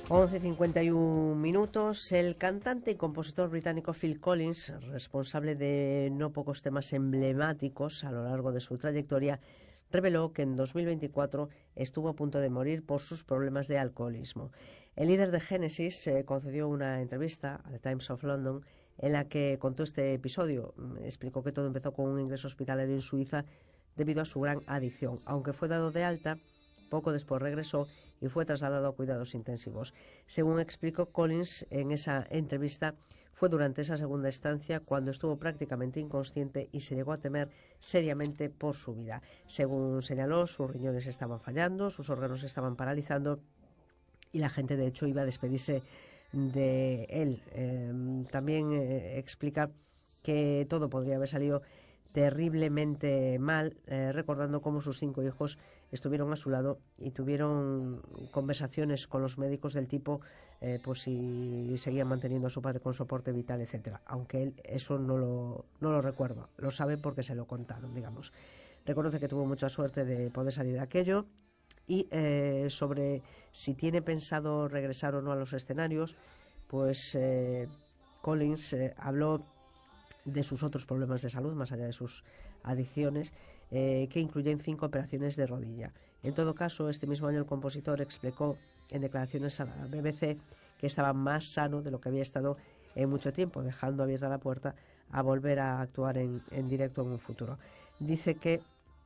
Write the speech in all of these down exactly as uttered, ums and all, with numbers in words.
once cincuenta y uno minutos. El cantante y compositor británico Phil Collins, responsable de no pocos temas emblemáticos a lo largo de su trayectoria, reveló que en dos mil veinticuatro estuvo a punto de morir por sus problemas de alcoholismo. El líder de Genesis eh, concedió una entrevista a The Times of London en la que contó este episodio. Explicó que todo empezó con un ingreso hospitalario en Suiza debido a su gran adicción. Aunque fue dado de alta, poco después regresó y fue trasladado a cuidados intensivos. Según explicó Collins en esa entrevista, fue durante esa segunda estancia cuando estuvo prácticamente inconsciente y se llegó a temer seriamente por su vida. Según señaló, sus riñones estaban fallando, sus órganos estaban paralizando y la gente, de hecho, iba a despedirse de él. Eh, también eh, explica que todo podría haber salido terriblemente mal, eh, recordando cómo sus cinco hijos estuvieron a su lado y tuvieron conversaciones con los médicos del tipo eh, pues si seguían manteniendo a su padre con soporte vital, etcétera. Aunque él eso no lo, no lo recuerda, lo sabe porque se lo contaron, digamos. Reconoce que tuvo mucha suerte de poder salir de aquello. Y eh, sobre si tiene pensado regresar o no a los escenarios, pues eh, Collins eh, habló de sus otros problemas de salud, más allá de sus adicciones, eh, que incluyen cinco operaciones de rodilla. En todo caso, este mismo año el compositor explicó en declaraciones a la B B C que estaba más sano de lo que había estado en mucho tiempo, dejando abierta la puerta a volver a actuar en, en directo en un futuro. Dice que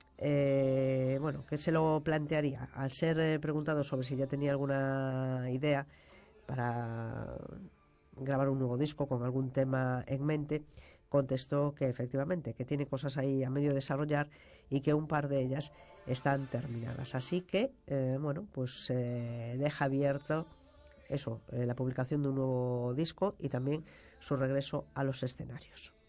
eh, bueno, que se lo plantearía. Al ser eh, preguntado sobre si ya tenía alguna idea para grabar un nuevo disco con algún tema en mente, contestó que efectivamente, que tiene cosas ahí a medio desarrollar y que un par de ellas están terminadas. Así que, eh, bueno, pues eh, deja abierto eso, eh, la publicación de un nuevo disco y también su regreso a los escenarios.